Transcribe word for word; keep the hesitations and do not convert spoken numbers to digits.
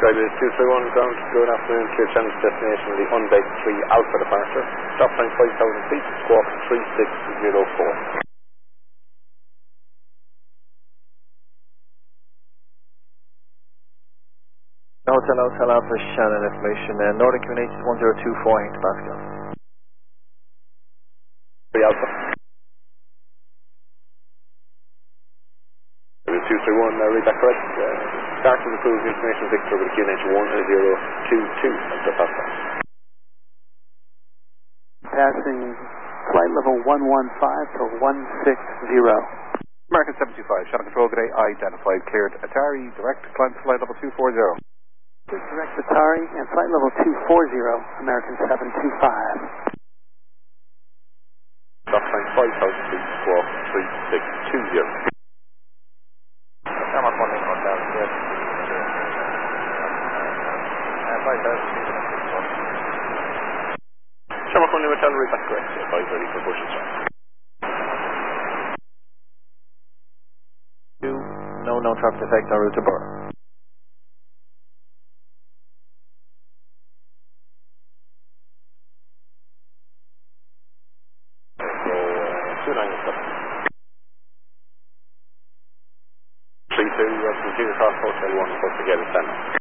Skyler two three one, ground, good afternoon, clear channel to destination, the unbaked three Alpha departure, stop time five thousand feet, squawk three six zero four. Hotel Hotel Alpha Shannon information, uh, Northern Communications one zero two four hectopascal. three Alpha. two three one, uh, read that correct. Uh, start to the cruise information Victor with Q N H one zero two two hectopascal. Passing flight level one one five to one six zero. American seven two five, Shannon Control, good day, identified, cleared. Atari, direct, climb to flight level two four zero. Direct Atari and flight level two four zero, American seven two five. Stop time five thousand feet, squawk three six two zero. Shamrock one Hotel, yes. five thousand feet. Shamrock one Hotel, read that correct. five ready for push and start. Two, no, no traffic effect en route to Borough. two nine seven. three two, uh, computer cross hotel one, put together, stand up.